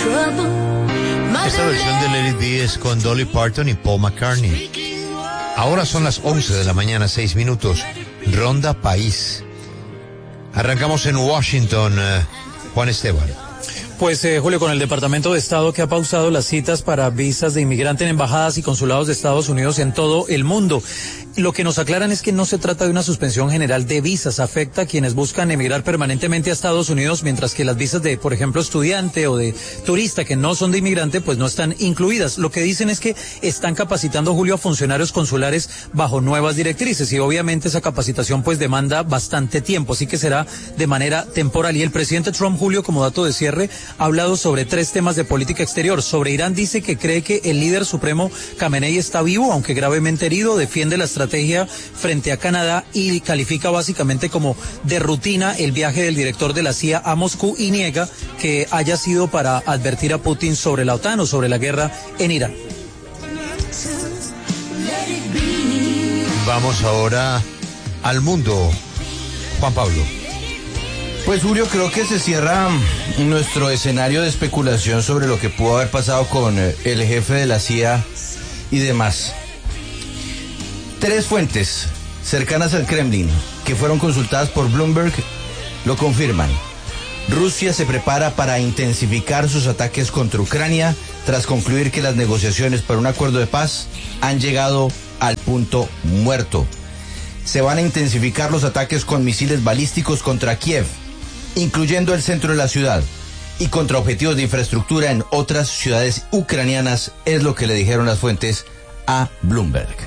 Esta versión de Let It Be es con Dolly Parton y Paul McCartney. Ahora son las 11 de la mañana, 6 minutos. Ronda País. Arrancamos en Washington, Juan Esteban. Pues Julio, con el Departamento de Estado que ha pausado las citas para visas de inmigrante en embajadas y consulados de Estados Unidos en todo el mundo. Lo que nos aclaran es que no se trata de una suspensión general de visas, afecta a quienes buscan emigrar permanentemente a Estados Unidos, mientras que las visas de, por ejemplo, estudiante o de turista que no son de inmigrante, pues no están incluidas. Lo que dicen es que están capacitando, Julio, a funcionarios consulares bajo nuevas directrices y obviamente esa capacitación pues demanda bastante tiempo, así que será de manera temporal. Y el presidente Trump, Julio, como dato de cierre, ha hablado sobre 3 temas de política exterior. Sobre Irán dice que cree que el líder supremo Khamenei está vivo, aunque gravemente herido, defiende la estrategia frente a Canadá y califica básicamente como de rutina el viaje del director de la CIA a Moscú y niega que haya sido para advertir a Putin sobre la OTAN o sobre la guerra en Irán. Vamos ahora al mundo. Juan Pablo. Pues Julio, creo que se cierra nuestro escenario de especulación sobre lo que pudo haber pasado con el jefe de la CIA y demás. 3 fuentes cercanas al Kremlin, que fueron consultadas por Bloomberg, lo confirman. Rusia se prepara para intensificar sus ataques contra Ucrania tras concluir que las negociaciones para un acuerdo de paz han llegado al punto muerto. Se van a intensificar los ataques con misiles balísticos contra Kiev, incluyendo el centro de la ciudad, y contra objetivos de infraestructura en otras ciudades ucranianas, es lo que le dijeron las fuentes a Bloomberg.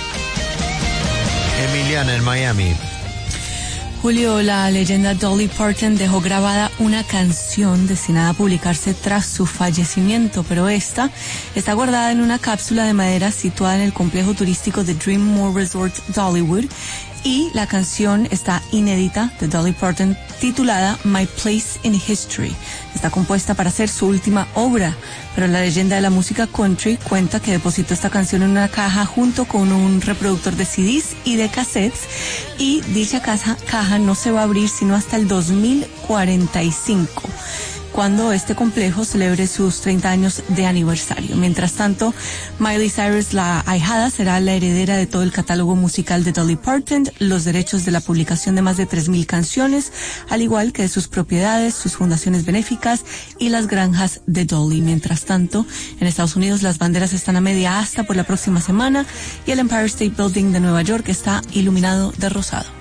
Emiliana, en Miami. Julio, la leyenda Dolly Parton dejó grabada una canción destinada a publicarse tras su fallecimiento, pero esta está guardada en una cápsula de madera situada en el complejo turístico de Dreammore Resort Dollywood, y la canción está inédita de Dolly Parton titulada My Place in History. Está compuesta para ser su última obra, pero la leyenda de la música country cuenta que depositó esta canción en una caja junto con un reproductor de CDs y de cassettes, y dicha caja no se va a abrir sino hasta el 2045. Cuando este complejo celebre sus 30 años de aniversario. Mientras tanto, Miley Cyrus, la ahijada, será la heredera de todo el catálogo musical de Dolly Parton, los derechos de la publicación de más de 3,000 canciones, al igual que de sus propiedades, sus fundaciones benéficas y las granjas de Dolly. Mientras tanto, en Estados Unidos las banderas están a media asta por la próxima semana y el Empire State Building de Nueva York está iluminado de rosado.